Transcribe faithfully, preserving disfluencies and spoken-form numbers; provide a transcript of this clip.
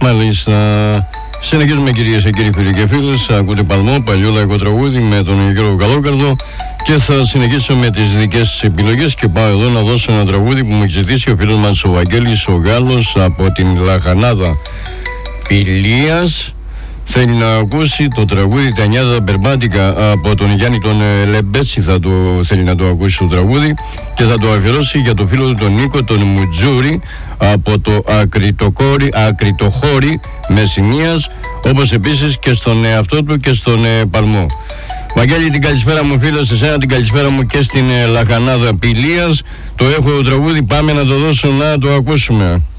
Μάλιστα. Συνεχίζουμε, κυρίες και κύριοι φίλοι και φίλες. Ακούτε Παλμό, παλιό λαϊκό τραγούδι με τον Γιώργο Καλόκαρδο. Και θα συνεχίσω με τις δικές επιλογές. Και πάω εδώ να δώσω ένα τραγούδι που μου έχει ζητήσει ο φίλος μας ο Βαγγέλης ο Γάλλος από την Λαχανάδα Πηλίας. Θέλει να ακούσει το τραγούδι «Τα νιάτα περπάτικα» από τον Γιάννη τον Λεμπέτσι. Θα το θέλει να το ακούσει το τραγούδι και θα το αφιερώσει για το φίλο του τον Νίκο τον Μουτζούρι από το Ακριτοκόρι, Ακριτοχώρι Μεσσηνίας, όπως επίσης και στον εαυτό του και στον ε, Παλμό. Βαγγέλη, την καλησπέρα μου φίλο, σε εσένα την καλησπέρα μου και στην ε, Λαχανάδα Πηλίας. Το έχω το τραγούδι, πάμε να το δώσω να το ακούσουμε.